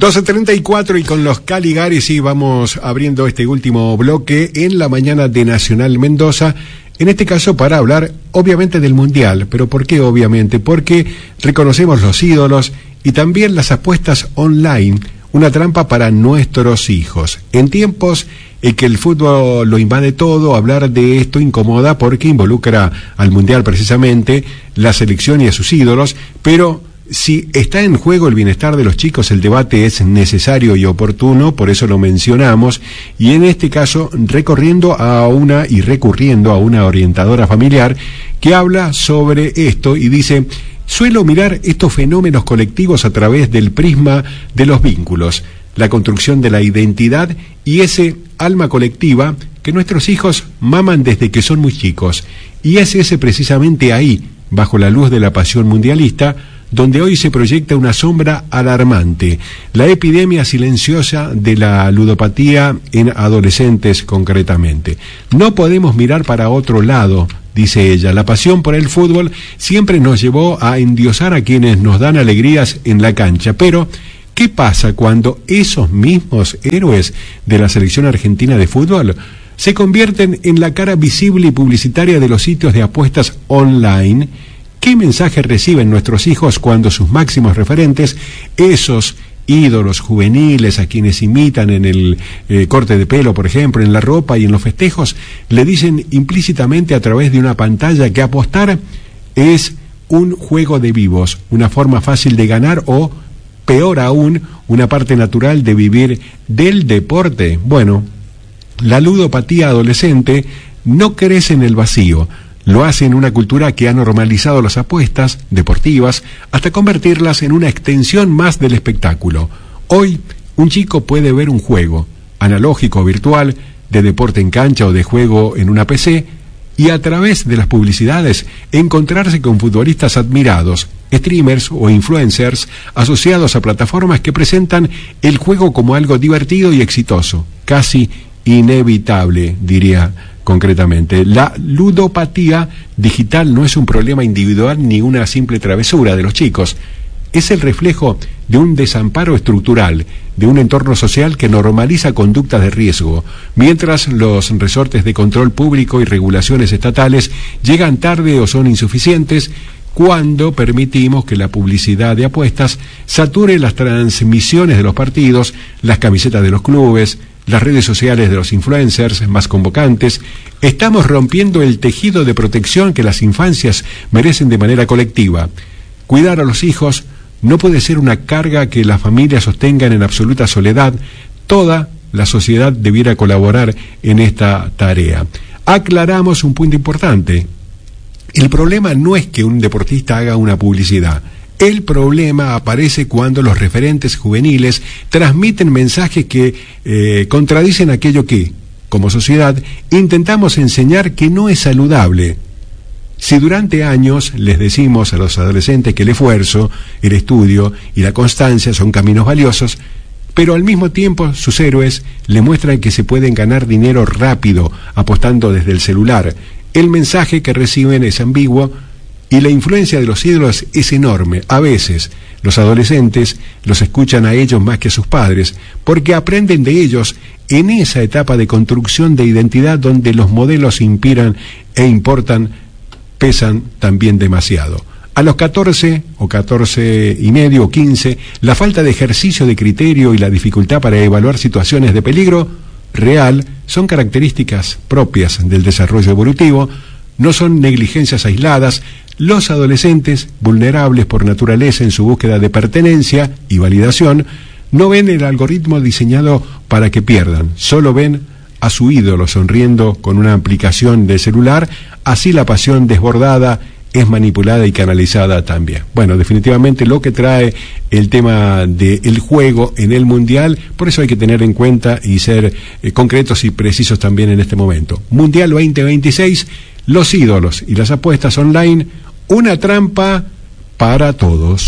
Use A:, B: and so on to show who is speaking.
A: 12:34 y con los Caligaris y vamos abriendo este último bloque en la mañana de Nacional Mendoza, en este caso para hablar obviamente del Mundial. ¿Pero por qué obviamente? Porque reconocemos los ídolos y también las apuestas online, una trampa para nuestros hijos. En tiempos en que el fútbol lo invade todo, hablar de esto incomoda porque involucra al Mundial precisamente, la selección y a sus ídolos, pero si está en juego el bienestar de los chicos, el debate es necesario y oportuno, por eso lo mencionamos, y en este caso recurriendo a una orientadora familiar que habla sobre esto y dice: suelo mirar estos fenómenos colectivos a través del prisma de los vínculos, la construcción de la identidad y ese alma colectiva que nuestros hijos maman desde que son muy chicos, y es ese precisamente ahí, bajo la luz de la pasión mundialista, donde hoy se proyecta una sombra alarmante, la epidemia silenciosa de la ludopatía en adolescentes concretamente. No podemos mirar para otro lado, dice ella. La pasión por el fútbol siempre nos llevó a endiosar a quienes nos dan alegrías en la cancha, pero ¿qué pasa cuando esos mismos héroes de la selección argentina de fútbol se convierten en la cara visible y publicitaria de los sitios de apuestas online? ¿Qué mensaje reciben nuestros hijos cuando sus máximos referentes, esos ídolos juveniles a quienes imitan en el corte de pelo, por ejemplo, en la ropa y en los festejos, le dicen implícitamente a través de una pantalla que apostar es un juego de vivos, una forma fácil de ganar o, peor aún, una parte natural de vivir del deporte? Bueno, la ludopatía adolescente no crece en el vacío. Lo hace en una cultura que ha normalizado las apuestas deportivas hasta convertirlas en una extensión más del espectáculo. Hoy, un chico puede ver un juego, analógico o virtual, de deporte en cancha o de juego en una PC, y a través de las publicidades encontrarse con futbolistas admirados, streamers o influencers asociados a plataformas que presentan el juego como algo divertido y exitoso, casi inevitable, diría concretamente. La ludopatía digital no es un problema individual ni una simple travesura de los chicos. Es el reflejo de un desamparo estructural, de un entorno social que normaliza conductas de riesgo, mientras los resortes de control público y regulaciones estatales llegan tarde o son insuficientes, cuando permitimos que la publicidad de apuestas sature las transmisiones de los partidos, las camisetas de los clubes, las redes sociales de los influencers más convocantes. Estamos rompiendo el tejido de protección que las infancias merecen de manera colectiva. Cuidar a los hijos no puede ser una carga que las familias sostengan en absoluta soledad. Toda la sociedad debiera colaborar en esta tarea. Aclaramos un punto importante. El problema no es que un deportista haga una publicidad. El problema aparece cuando los referentes juveniles transmiten mensajes que contradicen aquello que, como sociedad, intentamos enseñar que no es saludable. Si durante años les decimos a los adolescentes que el esfuerzo, el estudio y la constancia son caminos valiosos, pero al mismo tiempo sus héroes le muestran que se pueden ganar dinero rápido apostando desde el celular, el mensaje que reciben es ambiguo y la influencia de los ídolos es enorme. A veces los adolescentes los escuchan a ellos más que a sus padres, porque aprenden de ellos en esa etapa de construcción de identidad donde los modelos inspiran e importan, pesan también demasiado. A los 14 o 14 y medio o 15, la falta de ejercicio de criterio y la dificultad para evaluar situaciones de peligro real son características propias del desarrollo evolutivo, no son negligencias aisladas. Los adolescentes, vulnerables por naturaleza en su búsqueda de pertenencia y validación, no ven el algoritmo diseñado para que pierdan, solo ven a su ídolo sonriendo con una aplicación de celular. Así la pasión desbordada es manipulada y canalizada también. Bueno, definitivamente lo que trae el tema del juego en el Mundial, por eso hay que tener en cuenta y ser concretos y precisos también en este momento. Mundial 2026, los ídolos y las apuestas online, una trampa para todos.